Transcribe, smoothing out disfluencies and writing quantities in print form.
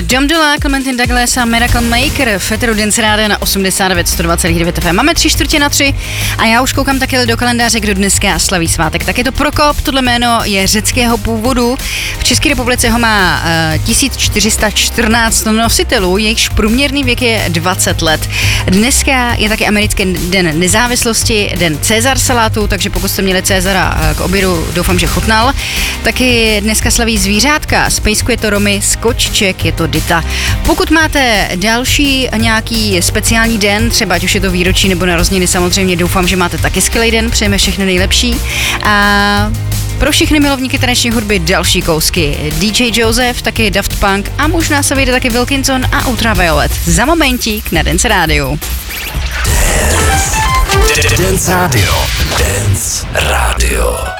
Dom Dola, Clementine Douglas a Miracle Maker, Fetteru Dance Rádia na 89 120,9 FM. Máme 3:45 a já už koukám také do kalendáře, kdo dneska slaví svátek. Tak je to Prokop, tohle jméno je řeckého původu. V České republice ho má 1414 nositelů, jejichž průměrný věk je 20 let. Dneska je taky americký den nezávislosti, den Cezar salátu, takže pokud jste měli Cezara k obědu, doufám, že chutnal. Taky dneska slaví zvířátka, z pejsku je to Romy, z kočiček je to Dita. Pokud máte další nějaký speciální den, třeba ať už je to výročí nebo narozeniny, samozřejmě doufám, že máte taky skvělý den, přejeme všechno nejlepší. A pro všechny milovníky taneční hudby další kousky. DJ Joseph, taky Daft Punk a možná se vyjde taky Wilkinson a Ultraviolet. Za momentík na Dance Rádiu. Dance Radio.